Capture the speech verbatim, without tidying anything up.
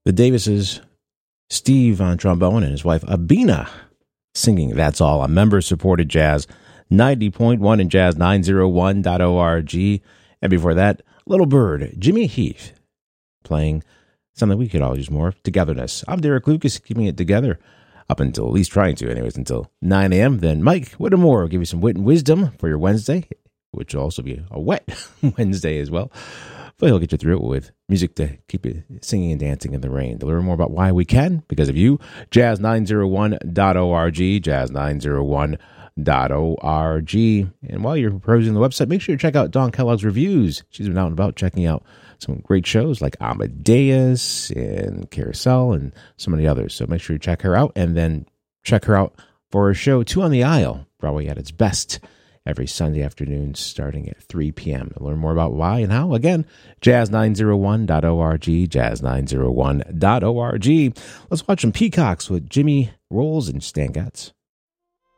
The Davises, Steve on trombone and his wife Abina singing That's All on member-supported Jazz ninety point one and Jazz nine oh one dot org. And before that, Little Bird, Jimmy Heath, playing something we could all use more, Togetherness. I'm Derek Lucas, keeping it together up until, at least trying to anyways, until nine a.m. Then Mike Whittemore will give you some wit and wisdom for your Wednesday, which will also be a wet Wednesday as well. But he'll get you through it with music to keep you singing and dancing in the rain. To learn more about why we can, because of you, Jazz nine oh one dot org, Jazz nine oh one dot org. And while you're perusing the website, make sure you check out Dawn Kellogg's reviews. She's been out and about checking out some great shows like Amadeus and Carousel and so many others. So make sure you check her out, and then check her out for her show, Two on the Aisle, Broadway at its best, every Sunday afternoon starting at three p.m. To learn more about why and how, again, Jazz nine oh one dot org, Jazz nine oh one dot org. Let's watch some Peacocks with Jimmy Rolls and Stan Getz.